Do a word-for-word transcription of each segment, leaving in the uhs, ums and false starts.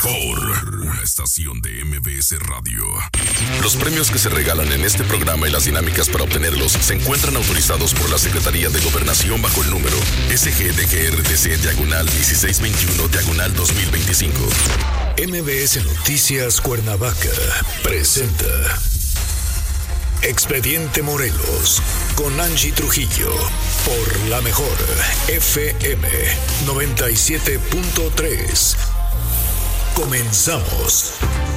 mejor, una estación de M B S Radio. Los premios que se regalan en este programa y las dinámicas para obtenerlos se encuentran autorizados por la Secretaría de Gobernación bajo el número S G D G R T C diagonal dieciséis veintiuno diagonal dos mil veinticinco. M B S Noticias Cuernavaca presenta Expediente Morelos con Angie Trujillo por la mejor F M noventa y siete punto tres. Comenzamos.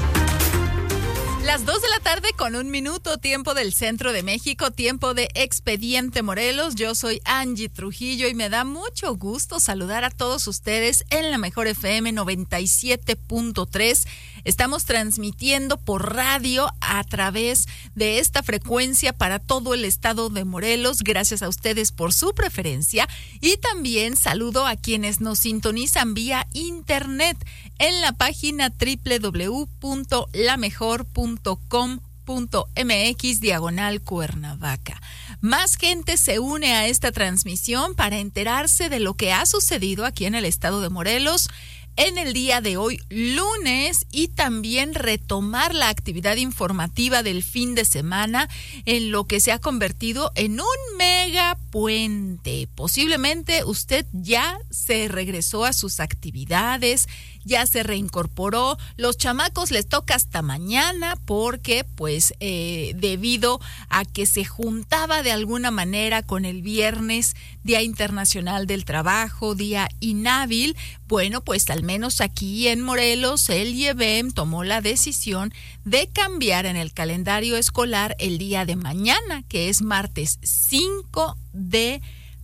Las dos de la tarde con un minuto, tiempo del centro de México, tiempo de Expediente Morelos. Yo soy Angie Trujillo y me da mucho gusto saludar a todos ustedes en la mejor F M noventa y siete punto tres. Estamos transmitiendo por radio a través de esta frecuencia para todo el estado de Morelos. Gracias a ustedes por su preferencia. Y también saludo a quienes nos sintonizan vía internet en la página doble u doble u doble u punto la mejor punto com punto m x diagonal Cuernavaca. Más gente se une a esta transmisión para enterarse de lo que ha sucedido aquí en el estado de Morelos en el día de hoy, lunes, y también retomar la actividad informativa del fin de semana en lo que se ha convertido en un mega puente. Posiblemente usted ya se regresó a sus actividades, ya se reincorporó. Los chamacos les toca hasta mañana porque, pues, eh, debido a que se juntaba de alguna manera con el viernes, Día Internacional del Trabajo, día inhábil, bueno, pues al menos aquí en Morelos, el I E B E M tomó la decisión de cambiar en el calendario escolar el día de mañana, que es martes cinco de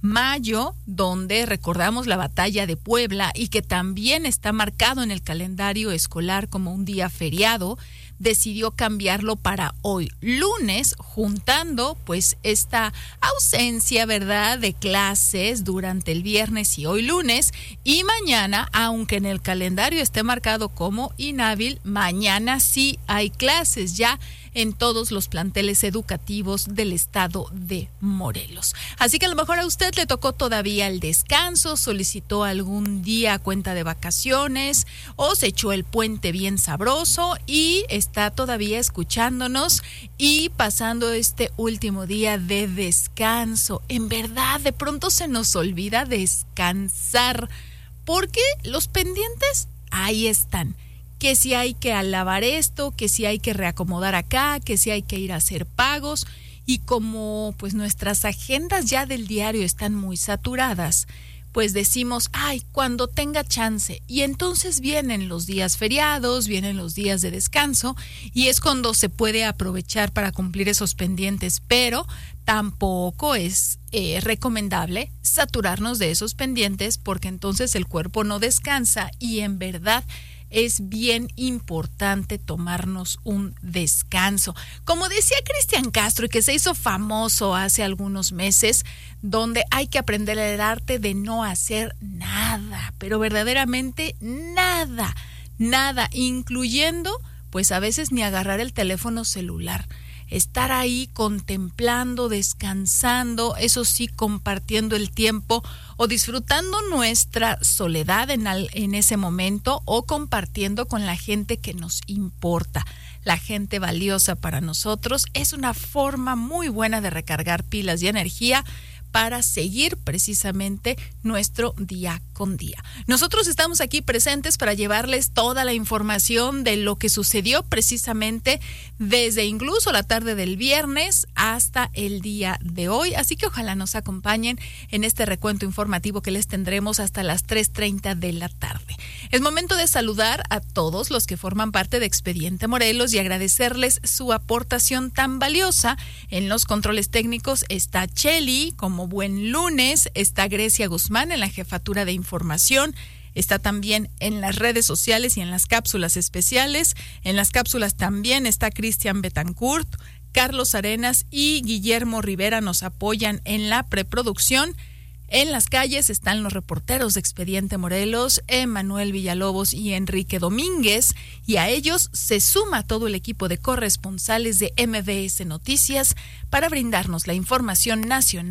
mayo, donde recordamos la batalla de Puebla y que también está marcado en el calendario escolar como un día feriado. Decidió cambiarlo para hoy lunes, juntando pues esta ausencia, ¿verdad?, de clases durante el viernes y hoy lunes, y mañana, aunque en el calendario esté marcado como inhábil, mañana sí hay clases ya en todos los planteles educativos del estado de Morelos. Así que a lo mejor a usted le tocó todavía el descanso, solicitó algún día cuenta de vacaciones o se echó el puente bien sabroso y está todavía escuchándonos y pasando este último día de descanso. En verdad, de pronto se nos olvida descansar porque los pendientes ahí están. Que si hay que alabar esto, que si hay que reacomodar acá, que si hay que ir a hacer pagos. Y como pues nuestras agendas ya del diario están muy saturadas, pues decimos, ay, cuando tenga chance. Y entonces vienen los días feriados, vienen los días de descanso, y es cuando se puede aprovechar para cumplir esos pendientes. Pero tampoco es eh, recomendable saturarnos de esos pendientes porque entonces el cuerpo no descansa y en verdad es bien importante tomarnos un descanso. Como decía Cristian Castro, y que se hizo famoso hace algunos meses, donde hay que aprender el arte de no hacer nada, pero verdaderamente nada, nada, incluyendo, pues a veces ni agarrar el teléfono celular. Estar ahí contemplando, descansando, eso sí, compartiendo el tiempo o disfrutando nuestra soledad en, al, en ese momento o compartiendo con la gente que nos importa, la gente valiosa para nosotros. Es una forma muy buena de recargar pilas y energía para seguir precisamente nuestro día con día. Nosotros estamos aquí presentes para llevarles toda la información de lo que sucedió precisamente desde incluso la tarde del viernes hasta el día de hoy. Así que ojalá nos acompañen en este recuento informativo que les tendremos hasta las tres treinta de la tarde. Es momento de saludar a todos los que forman parte de Expediente Morelos y agradecerles su aportación tan valiosa. En los controles técnicos está Cheli, como buen lunes, está Grecia Guzmán en la jefatura de información, está también en las redes sociales y en las cápsulas especiales. En las cápsulas también está Cristian Betancourt, Carlos Arenas y Guillermo Rivera nos apoyan en la preproducción. En las calles están los reporteros de Expediente Morelos, Emanuel Villalobos y Enrique Domínguez, y a ellos se suma todo el equipo de corresponsales de M B S Noticias para brindarnos la información nacional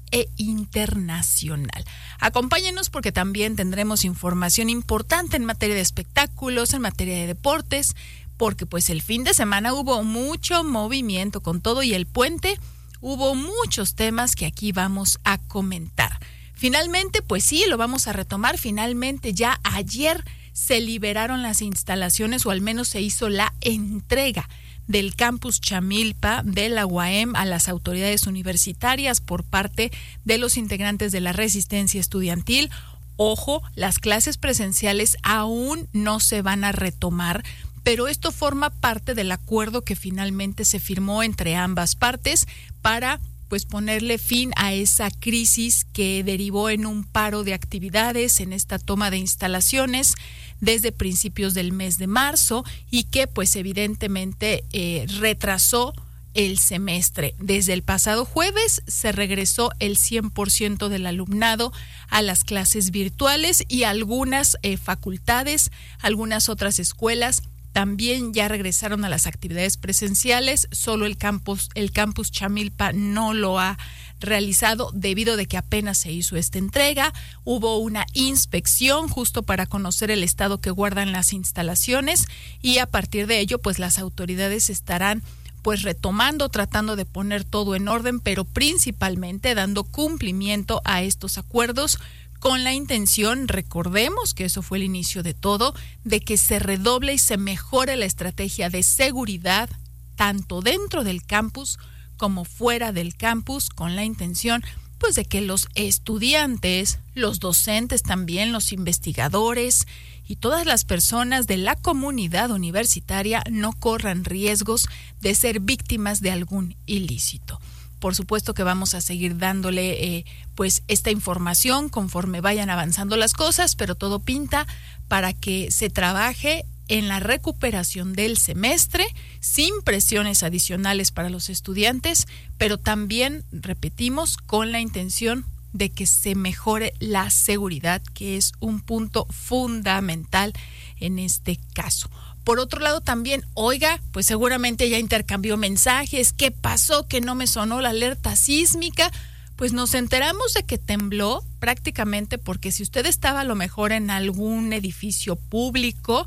e internacional. Acompáñenos porque también tendremos información importante en materia de espectáculos, en materia de deportes, porque pues el fin de semana hubo mucho movimiento con todo y el puente, hubo muchos temas que aquí vamos a comentar. Finalmente, pues sí, lo vamos a retomar. Finalmente, ya ayer se liberaron las instalaciones, o al menos se hizo la entrega del campus Chamilpa de la U A M a las autoridades universitarias por parte de los integrantes de la resistencia estudiantil. Ojo, las clases presenciales aún no se van a retomar, pero esto forma parte del acuerdo que finalmente se firmó entre ambas partes para pues ponerle fin a esa crisis que derivó en un paro de actividades, en esta toma de instalaciones desde principios del mes de marzo y que pues evidentemente eh, retrasó el semestre. Desde el pasado jueves se regresó el cien por ciento del alumnado a las clases virtuales y algunas eh, facultades, algunas otras escuelas también ya regresaron a las actividades presenciales. Solo el campus, el campus Chamilpa no lo ha realizado debido de que apenas se hizo esta entrega. Hubo una inspección justo para conocer el estado que guardan las instalaciones y a partir de ello pues las autoridades estarán pues retomando, tratando de poner todo en orden, pero principalmente dando cumplimiento a estos acuerdos con la intención, recordemos que eso fue el inicio de todo, de que se redoble y se mejore la estrategia de seguridad tanto dentro del campus como fuera del campus, con la intención pues de que los estudiantes, los docentes también, los investigadores y todas las personas de la comunidad universitaria no corran riesgos de ser víctimas de algún ilícito. Por supuesto que vamos a seguir dándole eh, pues esta información conforme vayan avanzando las cosas, pero todo pinta para que se trabaje en la recuperación del semestre sin presiones adicionales para los estudiantes, pero también, repetimos, con la intención de que se mejore la seguridad, que es un punto fundamental en este caso. Por otro lado también, oiga, pues seguramente ya intercambió mensajes. ¿Qué pasó? Que no me sonó la alerta sísmica. Pues nos enteramos de que tembló prácticamente porque si usted estaba a lo mejor en algún edificio público,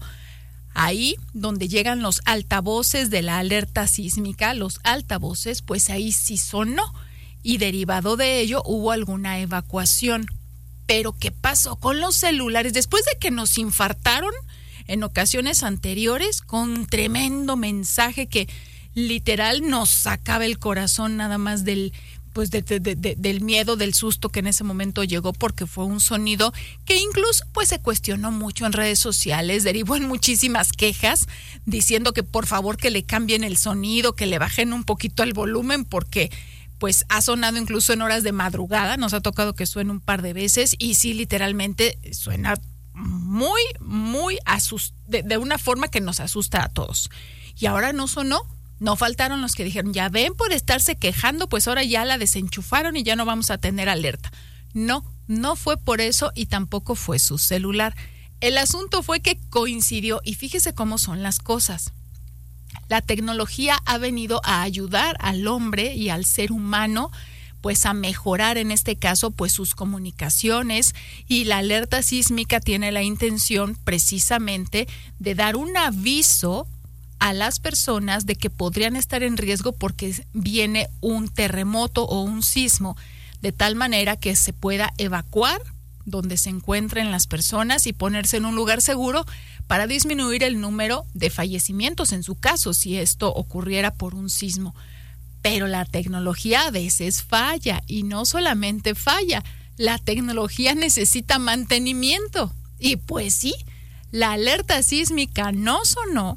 ahí donde llegan los altavoces de la alerta sísmica, los altavoces, pues ahí sí sonó y derivado de ello hubo alguna evacuación. Pero ¿qué pasó con los celulares? Después de que nos infartaron en ocasiones anteriores con tremendo mensaje que literal nos sacaba el corazón nada más del pues de, de, de, del miedo, del susto que en ese momento llegó, porque fue un sonido que incluso pues se cuestionó mucho en redes sociales, derivó en muchísimas quejas diciendo que por favor que le cambien el sonido, que le bajen un poquito el volumen porque pues ha sonado incluso en horas de madrugada, nos ha tocado que suene un par de veces y sí literalmente suena muy, muy asust- de, de una forma que nos asusta a todos. Y ahora no sonó, no faltaron los que dijeron, ya ven por estarse quejando, pues ahora ya la desenchufaron y ya no vamos a tener alerta. No, no fue por eso y tampoco fue su celular. El asunto fue que coincidió y fíjese cómo son las cosas. La tecnología ha venido a ayudar al hombre y al ser humano pues a mejorar en este caso pues sus comunicaciones y la alerta sísmica tiene la intención precisamente de dar un aviso a las personas de que podrían estar en riesgo porque viene un terremoto o un sismo, de tal manera que se pueda evacuar donde se encuentren las personas y ponerse en un lugar seguro para disminuir el número de fallecimientos en su caso si esto ocurriera por un sismo. Pero la tecnología a veces falla y no solamente falla, la tecnología necesita mantenimiento. Y pues sí, la alerta sísmica no sonó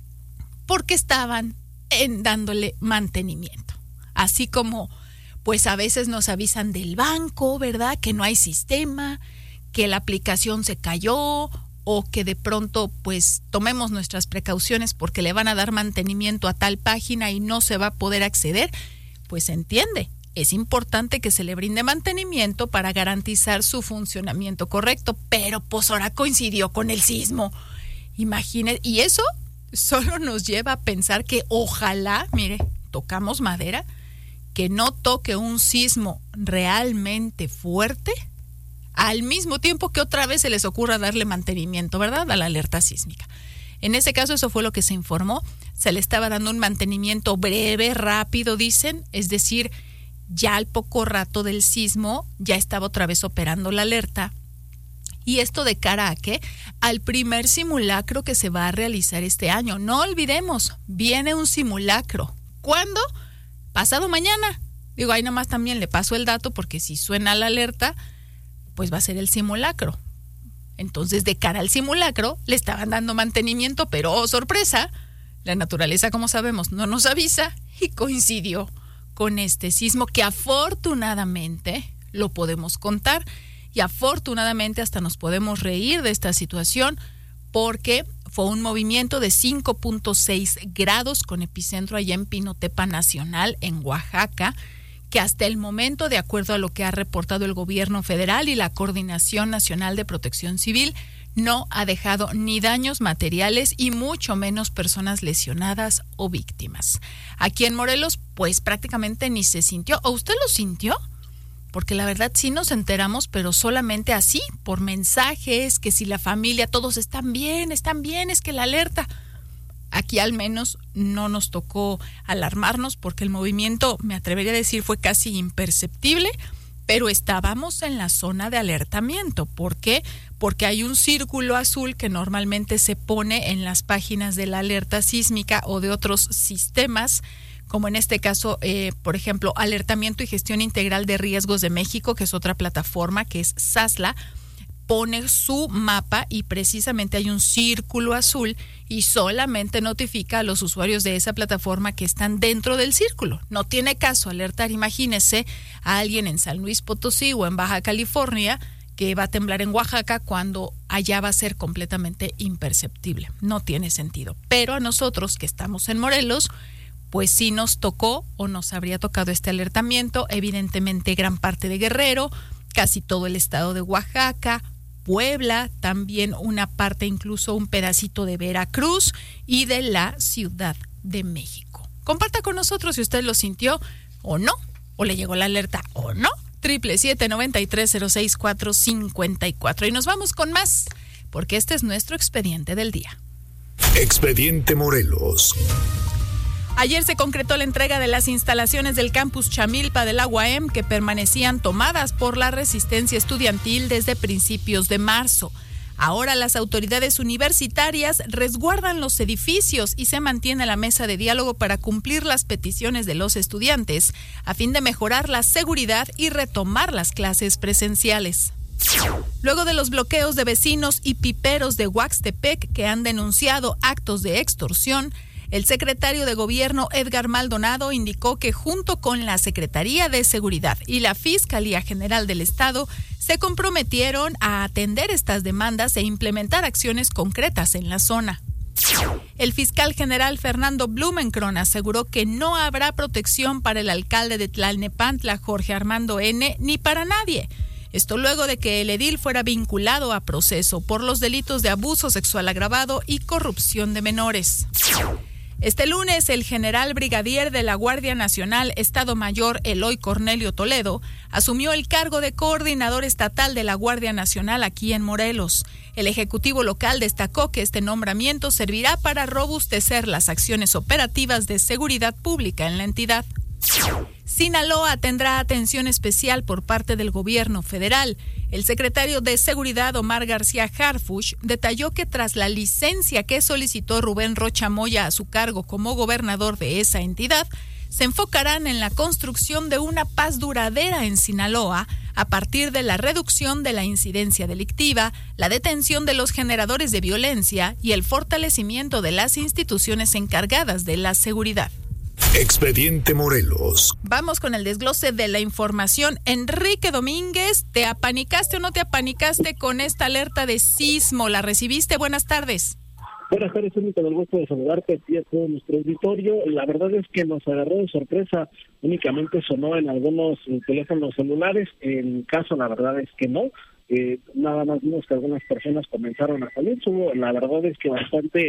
porque estaban en dándole mantenimiento. Así como pues a veces nos avisan del banco, ¿verdad? Que no hay sistema, que la aplicación se cayó o que de pronto pues tomemos nuestras precauciones porque le van a dar mantenimiento a tal página y no se va a poder acceder, pues se entiende. Es importante que se le brinde mantenimiento para garantizar su funcionamiento correcto, pero pues ahora coincidió con el sismo. Imagínense, y eso solo nos lleva a pensar que ojalá, mire, tocamos madera, que no toque un sismo realmente fuerte, al mismo tiempo que otra vez se les ocurra darle mantenimiento, ¿verdad?, a la alerta sísmica. En ese caso, eso fue lo que se informó. Se le estaba dando un mantenimiento breve, rápido, dicen, es decir, ya al poco rato del sismo ya estaba otra vez operando la alerta. Y esto de cara a qué? Al primer simulacro que se va a realizar este año. No olvidemos, viene un simulacro. ¿Cuándo? Pasado mañana. Digo, ahí nomás también le paso el dato porque si suena la alerta, pues va a ser el simulacro. Entonces, de cara al simulacro, le estaban dando mantenimiento, pero oh, sorpresa, la naturaleza, como sabemos, no nos avisa y coincidió con este sismo que afortunadamente lo podemos contar y afortunadamente hasta nos podemos reír de esta situación porque fue un movimiento de cinco punto seis grados con epicentro allá en Pinotepa Nacional, en Oaxaca, que hasta el momento, de acuerdo a lo que ha reportado el gobierno federal y la Coordinación Nacional de Protección Civil, no ha dejado ni daños materiales y mucho menos personas lesionadas o víctimas. Aquí en Morelos, pues prácticamente ni se sintió. ¿O usted lo sintió? Porque la verdad sí nos enteramos, pero solamente así, por mensajes, que si la familia, todos están bien, están bien, es que la alerta. Aquí al menos no nos tocó alarmarnos porque el movimiento, me atrevería a decir, fue casi imperceptible, pero estábamos en la zona de alertamiento. ¿Por qué? Porque hay un círculo azul que normalmente se pone en las páginas de la alerta sísmica o de otros sistemas, como en este caso, eh, por ejemplo, Alertamiento y Gestión Integral de Riesgos de México, que es otra plataforma, que es SASLA, pone su mapa y precisamente hay un círculo azul y solamente notifica a los usuarios de esa plataforma que están dentro del círculo. No tiene caso alertar, imagínese, a alguien en San Luis Potosí o en Baja California que va a temblar en Oaxaca cuando allá va a ser completamente imperceptible. No tiene sentido. Pero a nosotros que estamos en Morelos, pues sí nos tocó o nos habría tocado este alertamiento, evidentemente gran parte de Guerrero, casi todo el estado de Oaxaca, Puebla, también una parte, incluso un pedacito de Veracruz y de la Ciudad de México. Comparta con nosotros si usted lo sintió o no, o le llegó la alerta o no. Triple siete noventa y tres cero seis cuatro cincuenta y cuatro. Y nos vamos con más, porque este es nuestro expediente del día. Expediente Morelos. Ayer se concretó la entrega de las instalaciones del campus Chamilpa de la U A M que permanecían tomadas por la resistencia estudiantil desde principios de marzo. Ahora las autoridades universitarias resguardan los edificios y se mantiene la mesa de diálogo para cumplir las peticiones de los estudiantes a fin de mejorar la seguridad y retomar las clases presenciales. Luego de los bloqueos de vecinos y piperos de Huaxtepec que han denunciado actos de extorsión, el secretario de Gobierno Edgar Maldonado indicó que junto con la Secretaría de Seguridad y la Fiscalía General del Estado se comprometieron a atender estas demandas e implementar acciones concretas en la zona. El fiscal general Fernando Blumenkron aseguró que no habrá protección para el alcalde de Tlalnepantla, Jorge Armando N., ni para nadie. Esto luego de que el edil fuera vinculado a proceso por los delitos de abuso sexual agravado y corrupción de menores. Este lunes, el general brigadier de la Guardia Nacional, Estado Mayor Eloy Cornelio Toledo, asumió el cargo de coordinador estatal de la Guardia Nacional aquí en Morelos. El Ejecutivo local destacó que este nombramiento servirá para robustecer las acciones operativas de seguridad pública en la entidad. Sinaloa tendrá atención especial por parte del gobierno federal. El secretario de Seguridad, Omar García Harfuch, detalló que tras la licencia que solicitó Rubén Rocha Moya a su cargo como gobernador de esa entidad, se enfocarán en la construcción de una paz duradera en Sinaloa a partir de la reducción de la incidencia delictiva, la detención de los generadores de violencia y el fortalecimiento de las instituciones encargadas de la seguridad. Expediente Morelos. Vamos con el desglose de la información. Enrique Domínguez, ¿te apanicaste o no te apanicaste con esta alerta de sismo? ¿La recibiste? Buenas tardes. Buenas tardes, Única, del gusto de saludarte a todo nuestro auditorio. La verdad es que nos agarró de sorpresa, únicamente sonó en algunos teléfonos celulares, en mi caso la verdad es que no. Eh, nada más vimos que algunas personas comenzaron a salir, la verdad es que bastante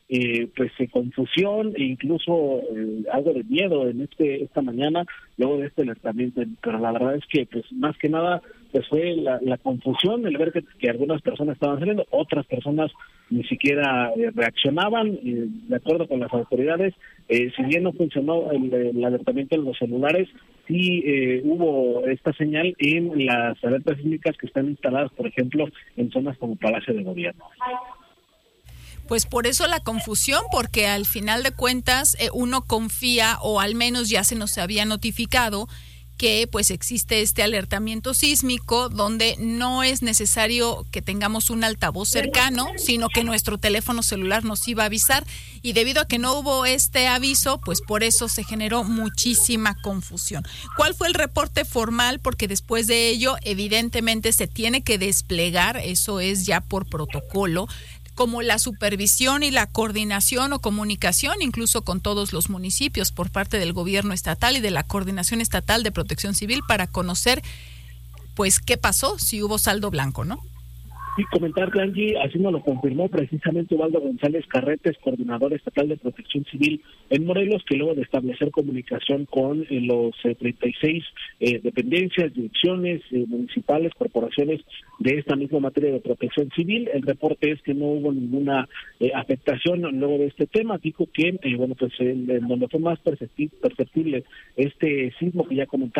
eh, pues eh, confusión e incluso eh, algo de miedo en este esta mañana luego de este alertamiento, pero la verdad es que pues más que nada pues fue la, la confusión, el ver que, que algunas personas estaban saliendo, otras personas ni siquiera eh, reaccionaban, eh, de acuerdo con las autoridades. Eh, si bien no funcionó el, el alertamiento en los celulares, sí eh, hubo esta señal en las alertas sísmicas que están instaladas, por ejemplo, en zonas como Palacio de Gobierno. Pues por eso la confusión, porque al final de cuentas eh, uno confía, o al menos ya se nos había notificado, que pues existe este alertamiento sísmico donde no es necesario que tengamos un altavoz cercano, sino que nuestro teléfono celular nos iba a avisar, y debido a que no hubo este aviso, pues por eso se generó muchísima confusión. ¿Cuál fue el reporte formal? Porque después de ello, evidentemente se tiene que desplegar, eso es ya por protocolo, como la supervisión y la coordinación o comunicación, incluso con todos los municipios por parte del gobierno estatal y de la Coordinación Estatal de Protección Civil para conocer, pues, qué pasó, si hubo saldo blanco, ¿no? Y comentar, Angie, así nos lo confirmó precisamente Ubaldo González Carretes, coordinador estatal de Protección Civil en Morelos, que luego de establecer comunicación con eh, los eh, treinta y seis eh, dependencias, direcciones eh, municipales, corporaciones de esta misma materia de protección civil, el reporte es que no hubo ninguna eh, afectación luego de este tema. Dijo que, eh, bueno, pues en, en donde fue más perceptible este sismo que ya comentaba,